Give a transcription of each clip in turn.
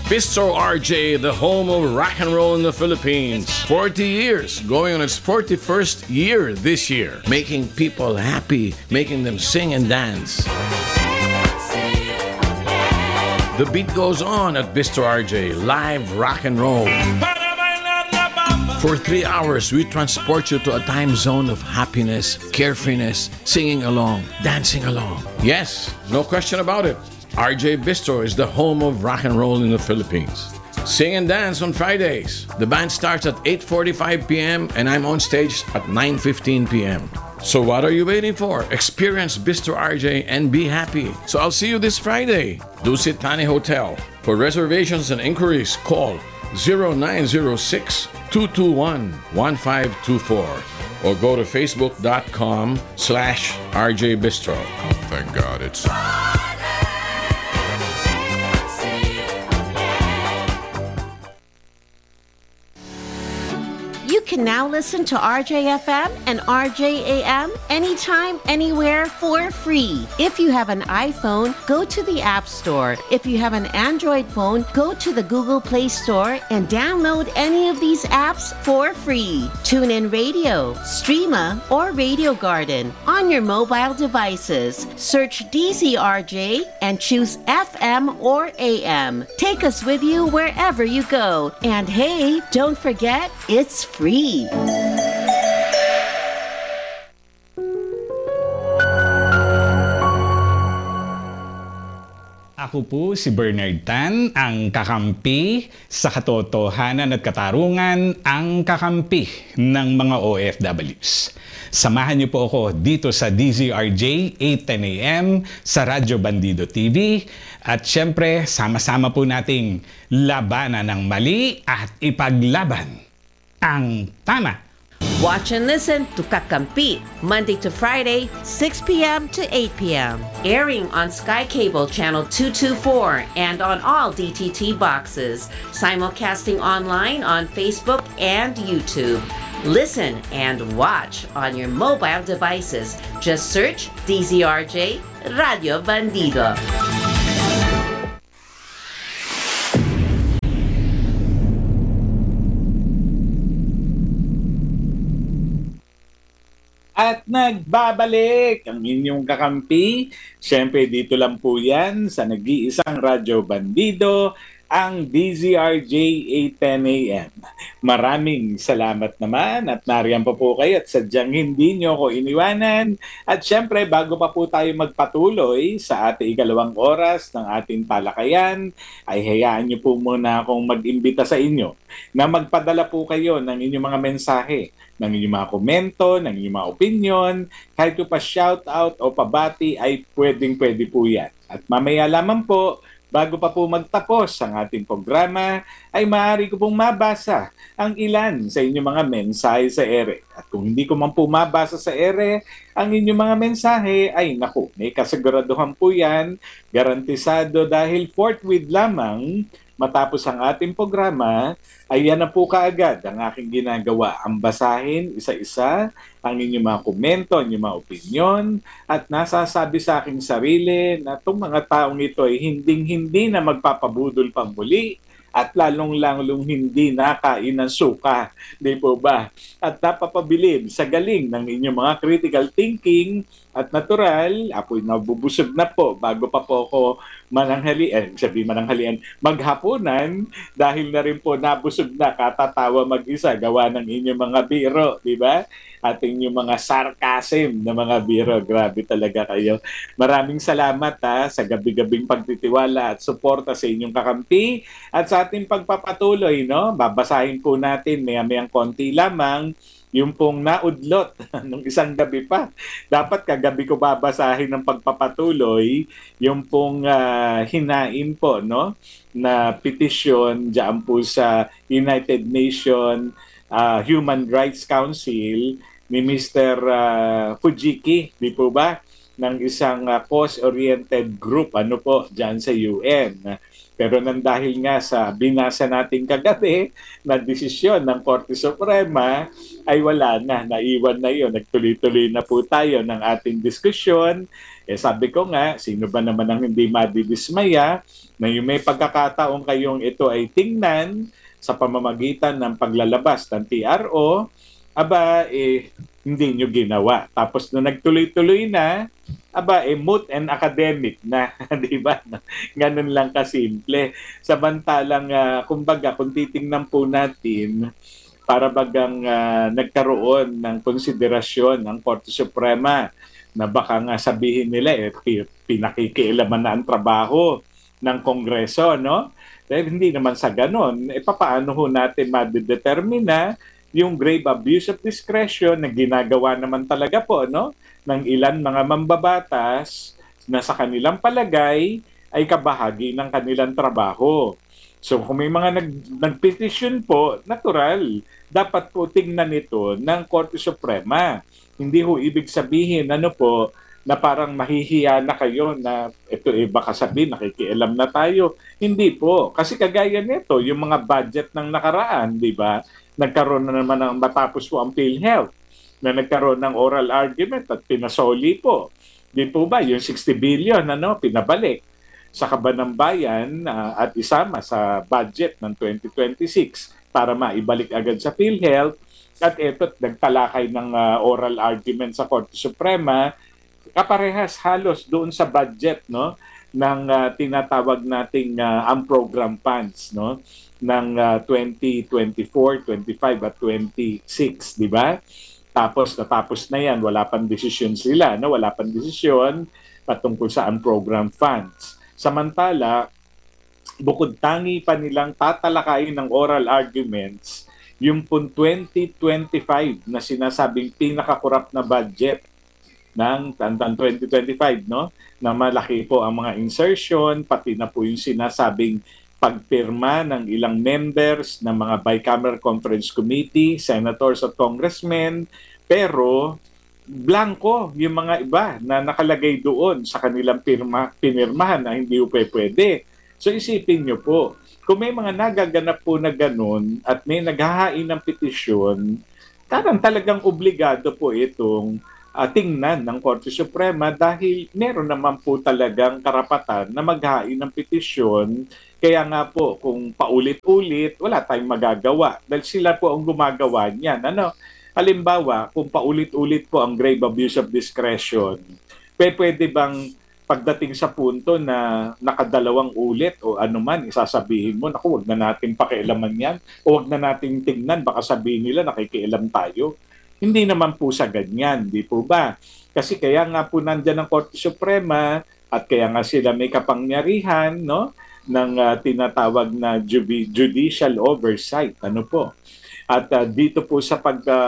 Bistro RJ, the home of rock and roll in the Philippines. 40 years, going on its 41st year this year. Making people happy, making them sing and dance. The beat goes on at Bistro RJ, live rock and roll. For 3 hours, we transport you to a time zone of happiness, carefreeness, singing along, dancing along. Yes, no question about it. RJ Bistro is the home of rock and roll in the Philippines. Sing and dance on Fridays. The band starts at 8:45 p.m. and I'm on stage at 9:15 p.m. So what are you waiting for? Experience Bistro RJ and be happy. So I'll see you this Friday. Dusit Thani Hotel. For reservations and inquiries, call 0906-221-1524 or go to facebook.com/RJ Bistro. Thank God it's... You can now listen to RJFM and RJAM anytime, anywhere for free. If you have an iPhone, go to the App Store. If you have an Android phone, go to the Google Play Store and download any of these apps for free. TuneIn Radio, Streama, or Radio Garden on your mobile devices. Search DZRJ and choose FM or AM. Take us with you wherever you go. And hey, don't forget, it's free. Ako po si Bernard Tan, ang kakampi sa katotohanan at katarungan, ang kakampi ng mga OFWs. Samahan niyo po ako dito sa DZRJ 8:10 AM sa Radyo Bandido TV at syempre sama-sama po nating labanan ng mali at ipaglaban ang tama. Watch and listen to Kakampi, Monday to Friday, 6 p.m. to 8 p.m. Airing on Sky Cable Channel 224 and on all DTT boxes. Simulcasting online on Facebook and YouTube. Listen and watch on your mobile devices. Just search DZRJ Radio Bandido. At nagbabalik ang inyong kakampi. Siyempre dito lang po yan sa nag-iisang Radyo Bandido, ang DZRJ 8:10 AM. Maraming salamat naman at nariyan pa po kayo at sadyang hindi nyo ako iniwanan. At siyempre bago pa po tayo magpatuloy sa ating ikalawang oras ng ating talakayan, ay hayaan nyo po muna akong mag-imbita sa inyo na magpadala po kayo ng inyong mga mensahe, ng inyong mga komento, ng inyong mga opinion, kahit pa shoutout o pabati ay pwedeng-pwede po yan. At mamaya lamang po, bago pa po magtapos ang ating programa, ay maaari ko pong mabasa ang ilan sa inyong mga mensahe sa ere. At kung hindi ko man po mabasa sa ere, ang inyong mga mensahe ay naku, may kasiguraduhan po yan, garantisado dahil forthwith lamang matapos ang ating programa, ay yan na po kaagad ang aking ginagawa. Ang basahin isa-isa ang inyong mga komento, ang inyong mga opinyon, at nasasabi sa aking sarili na itong mga taong ito ay hinding-hindi na magpapabudol pang muli at lalong-lalong hindi nakain ng suka. Di po ba? At napapabilib sa galing ng inyong mga critical thinking at natural, ako'y nabubusog na po bago pa po ako maghapunan dahil na rin po nabusog na katatawa mag-isa gawa ng inyong mga biro, di ba? At inyong mga sarcasm na mga biro. Grabe talaga kayo. Maraming salamat sa gabi-gabing pagtitiwala at suporta sa inyong kakampi at sa ating pagpapatuloy, no? Babasahin po natin maya-mayang konti lamang yung pong naudlot nung isang gabi pa. Dapat kagabi ko babasahin ng pagpapatuloy yung pong hinain po, no, na petisyon diyan po sa United Nations Human Rights Council ni Mr. Fujiki, di po ba? Ng isang cause-oriented group, ano po, diyan sa UN. Pero nang dahil nga sa binasa natin kagabi na desisyon ng Korte Suprema, ay wala na, naiwan na yun. Nagtuloy-tuloy na po tayo ng ating diskusyon. Sabi ko nga, sino ba naman ang hindi madidismaya na yung may pagkakataong kayong ito ay tingnan sa pamamagitan ng paglalabas ng TRO, hindi nyo ginawa. Tapos nung nagtuloy-tuloy na, moot and academic na, di ba? Ganun lang kasimple. Samantalang, kumbaga, kung titingnan po natin, para bagang nagkaroon ng konsiderasyon ng Korte Suprema na baka nga sabihin nila, pinakikialaman na ang trabaho ng Kongreso, no? Dahil hindi naman sa ganon, papaano ho natin madedetermina yung grave abuse of discretion na ginagawa naman talaga po, no? Ng ilan mga mambabatas na sa kanilang palagay ay kabahagi ng kanilang trabaho. So kung may mga nagpetisyon po, natural, dapat po tingnan ito ng Korte Suprema. Hindi ho ibig sabihin, na parang mahihiya na kayo na ito baka sabihin, nakikialam na tayo. Hindi po. Kasi kagaya nito, yung mga budget ng nakaraan, di ba? Nagkaroon na naman ng matapos po ang PhilHealth na nagkaroon ng oral argument at pinasoli po. Di po ba? Yung 60 billion, pinabalik sa kaban ng bayan at isama sa budget ng 2026 para maibalik agad sa PhilHealth. At ito, nagtalakay ng oral argument sa Korte Suprema, kaparehas halos doon sa budget, no, ng tinatawag nating program funds, no, ng 2024, 25 at 26, di ba? Natapos na yan, wala pang desisyon sila, no? Wala pang desisyon patungkol sa program funds. Samantala, bukod tangi pa nilang tatalakayin ng oral arguments, yung pong 2025 na sinasabing pinakakurap na budget ng 2025, no? Na malaki po ang mga insertion, pati na po yung sinasabing pagpirma ng ilang members ng mga bicameral conference committee, senators at congressmen, pero blanco yung mga iba na nakalagay doon sa kanilang pinirmahan na hindi po pwede. So isipin nyo po, kung may mga nagaganap po na ganun at may naghahain ng petisyon, talagang obligado po itong tingnan ng Korte Suprema dahil meron naman po talagang karapatan na maghain ng petisyon. Kaya nga po, kung paulit-ulit, wala tayong magagawa dahil sila po ang gumagawa niyan. Halimbawa, kung paulit-ulit po ang grave abuse of discretion, pwede bang pagdating sa punto na nakadalawang ulit o anuman, isasabihin mo, naku, wag na natin pakialaman yan o wag na natin tingnan, baka sabihin nila nakikialam tayo. Hindi naman po sa ganyan, di po ba? Kasi kaya nga po nandyan ang Korte Suprema at kaya nga sila may kapangyarihan, no, ng tinatawag na judicial oversight. At dito po sa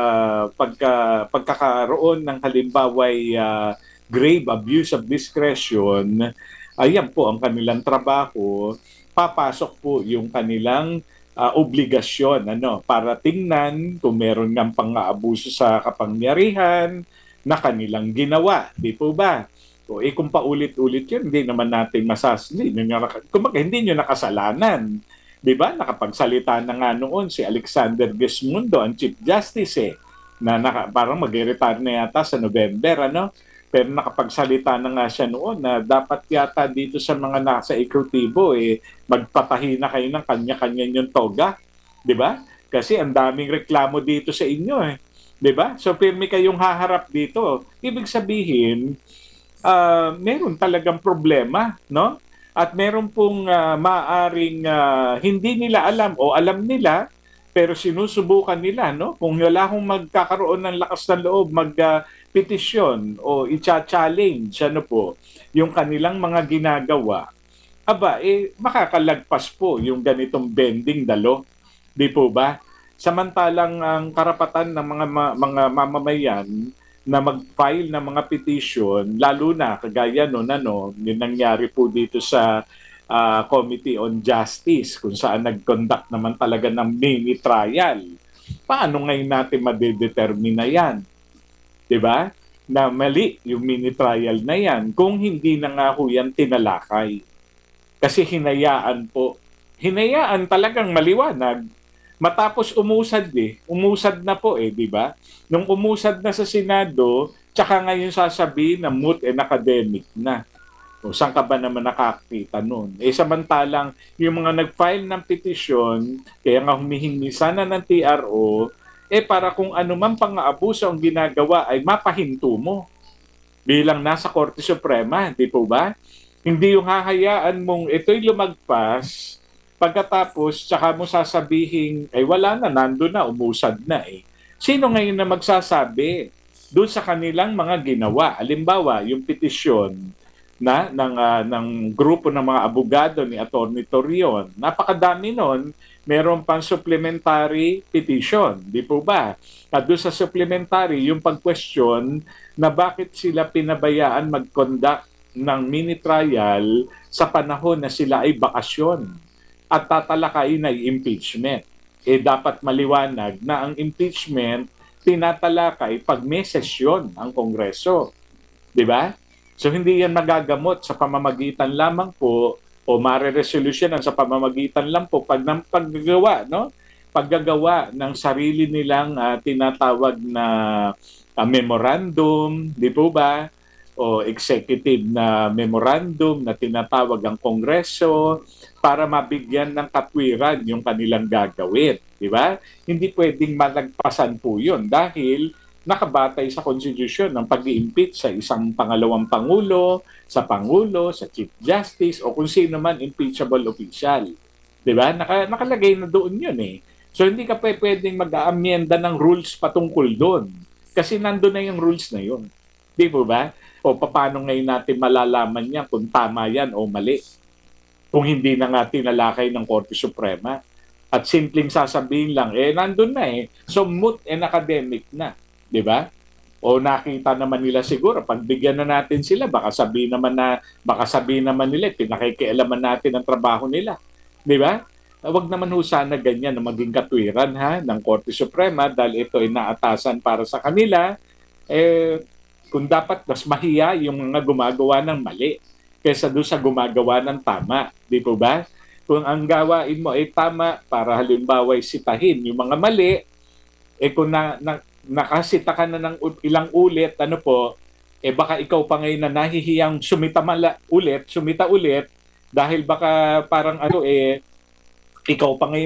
pagkakaroon ng halimbawa'y grave abuse of discretion, ayan po ang kanilang trabaho, papasok po yung kanilang obligasyon para tingnan kung meron ng pang-aabuso sa kapangyarihan na kanilang ginawa. Di po ba? So, kung paulit-ulit yun, hindi naman natin hindi nyo nakasalanan. Di ba? Nakapagsalita na nga noon si Alexander Gesmundo, ang Chief Justice, na parang mag-retire na yata sa November, Pero nakapagsalita na nga siya noon na dapat yata dito sa mga nasa ekutibo, magpatahi na kayo ng kanya-kanya yung toga. Di ba? Kasi ang daming reklamo dito sa inyo. Di ba? So, pirmi kayong haharap dito. Ibig sabihin, meron talagang problema, no? At meron pong maaring hindi nila alam o alam nila, pero sinusubukan nila, no? Kung wala akong magkakaroon ng lakas ng loob, petisyon o i-challenge yung kanilang mga ginagawa, makakalagpas po yung ganitong bending dalo. Di po ba? Samantalang ang karapatan ng mga mamamayan na mag-file ng mga petition, lalo na kagaya yung nangyari po dito sa Committee on Justice, kung saan nag-conduct naman talaga ng mini trial. Paano ngayon natin madedetermina yan? Diba? Na mali yung mini trial na yan kung hindi na nga ho yan tinalakay. Kasi hinayaan po. Hinayaan talagang maliwanag. Matapos umusad Umusad na po di ba? Nung umusad na sa Senado, tsaka ngayon sasabihin na moot and academic na. O saan ka ba naman nakakita nun? Samantalang yung mga nag-file ng petisyon, kaya nga humihingi sana ng TRO, para kung ano man pang-aabuso ang ginagawa ay mapahinto mo bilang nasa Korte Suprema, di po ba? Hindi yung hahayaan mong ito'y lumagpas, pagkatapos tsaka mo sasabihin, wala na, nando na, umusad na Sino ngayon na magsasabi doon sa kanilang mga ginawa? Halimbawa, yung petisyon ng grupo ng mga abogado ni Atty. Torion. Napakadami nun. Meron pang supplementary petition, di po ba? At doon sa supplementary, yung pag-question na bakit sila pinabayaan mag-conduct ng mini-trial sa panahon na sila ay bakasyon at tatalakayin ay impeachment. Dapat maliwanag na ang impeachment tinatalakay pag may sesyon ang Kongreso. Di ba? So hindi yan magagamot sa pamamagitan lamang po o mare-resolution sa pamamagitan lang po paggagawa, no? Paggagawa ng sarili nilang tinatawag na memorandum, di po ba? O executive na memorandum na tinatawag ang Kongreso para mabigyan ng katwiran yung kanilang gagawin, di ba? Hindi pwedeng malagpasan po yun dahil nakabatay sa konstitusyon ng pag-i-impeach sa isang pangalawang pangulo, sa Chief Justice, o kung sino man impeachable official. Diba? Nakalagay na doon yun So hindi ka pwedeng mag-aamyenda ng rules patungkol doon. Kasi nandun na yung rules na yun. Di po ba? O paano ngayon natin malalaman yan kung tama yan o mali? Kung hindi na nga tinalakay ng Korte Suprema. At simpleng sasabihin lang, nandun na So moot and academic na. Di ba? O nakita naman nila siguro, pagbigyan na natin sila, baka sabihin naman nila, pinakikialaman natin ang trabaho nila. Di ba? Huwag naman ho sana ganyan na maging katwiran ng Korte Suprema dahil ito ay naatasan para sa kanila. Kung dapat mas mahiya yung mga gumagawa ng mali kaysa doon sa gumagawa ng tama. Di po ba? Kung ang gawain mo ay tama para halimbawa ay sitahin yung mga mali, kung nakasita ka na ng ilang ulit, baka ikaw pa ngayon na nahihiyang sumita ulit, dahil baka parang ikaw pa ngayon